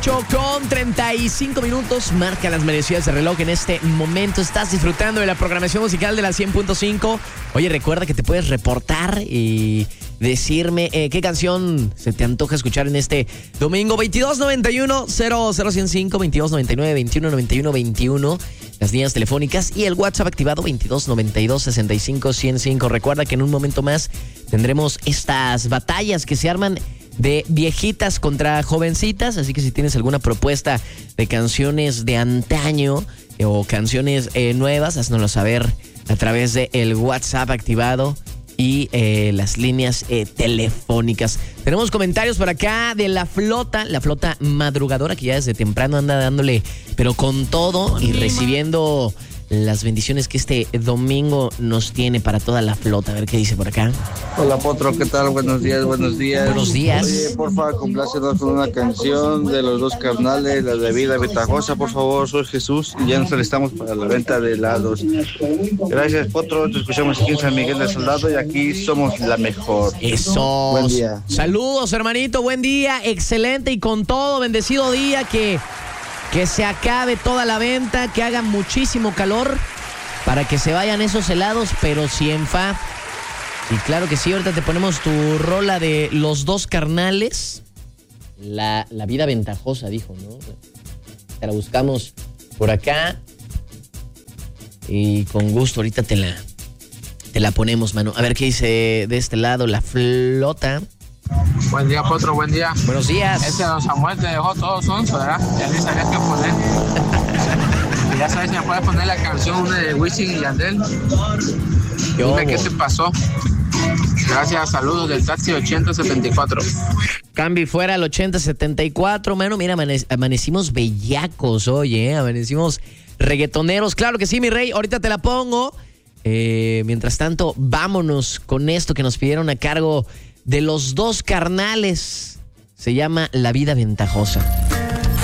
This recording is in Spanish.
Con 35 minutos, marca las merecidas de reloj. En este momento estás disfrutando de la programación musical de la 100.5. Oye, recuerda que te puedes reportar y decirme qué canción se te antoja escuchar en este domingo. 2291-00105, 2299-2191-21. Las líneas telefónicas y el WhatsApp activado 2292-65-105. Recuerda que en un momento más tendremos estas batallas que se arman de viejitas contra jovencitas, así que si tienes alguna propuesta de canciones de antaño o canciones nuevas, haznoslo saber a través del WhatsApp activado y las líneas telefónicas. Tenemos comentarios por acá de la flota madrugadora que ya desde temprano anda dándole, pero con todo y recibiendo las bendiciones que este domingo nos tiene para toda la flota. A ver qué dice por acá. Hola, Potro, ¿qué tal? Buenos días. Buenos días. Oye, porfa, complácenos con una canción de los dos carnales, la de Vida Ventajosa, por favor. Soy Jesús y ya nos alistamos para la venta de helados. Gracias, Potro. Te escuchamos aquí en San Miguel del Soldado y aquí somos la mejor. Eso. Buen día. Saludos, hermanito. Buen día. Excelente y con todo. Bendecido día. Que se acabe toda la venta, que haga muchísimo calor para que se vayan esos helados, pero sin fa. Y claro que sí, ahorita te ponemos tu rola de los dos carnales. La vida ventajosa, dijo, ¿no? Te la buscamos por acá. Y con gusto ahorita te la ponemos, mano. A ver qué dice de este lado la flota. Buen día, Potro, buen día. Buenos días. Ese don Samuel te dejó todo sonso, ¿verdad? Ya ni sabías qué poner. Ya sabes si me puedes poner la canción de Wisin y Yandel. Dime qué te pasó. Gracias, saludos del taxi 8074. Cambi fuera al 8074, mano. Mira, amanecimos bellacos hoy, amanecimos reggaetoneros. Claro que sí, mi rey, ahorita te la pongo. Mientras tanto, vámonos con esto que nos pidieron a cargo de los dos carnales. Se llama La Vida Ventajosa.